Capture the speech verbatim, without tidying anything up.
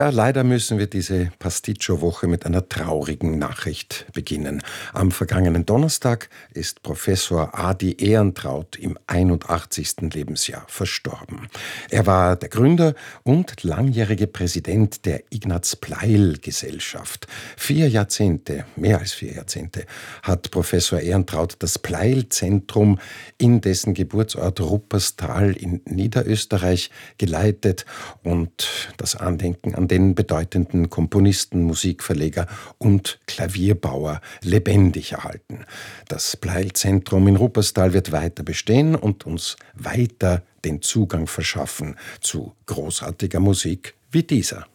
Ja, leider müssen wir diese Pasticcio-Woche mit einer traurigen Nachricht beginnen. Am vergangenen Donnerstag ist Professor Adi Ehrentraut im einundachtzigsten Lebensjahr verstorben. Er war der Gründer und langjährige Präsident der Ignaz-Pleil-Gesellschaft. Vier Jahrzehnte, mehr als vier Jahrzehnte, hat Professor Ehrentraut das Pleil-Zentrum in dessen Geburtsort Rupperstal in Niederösterreich geleitet und das Andenken an den bedeutenden Komponisten, Musikverleger und Klavierbauer lebendig erhalten. Das Pleil-Zentrum in Rupperstal wird weiter bestehen und uns weiter den Zugang verschaffen zu großartiger Musik wie dieser.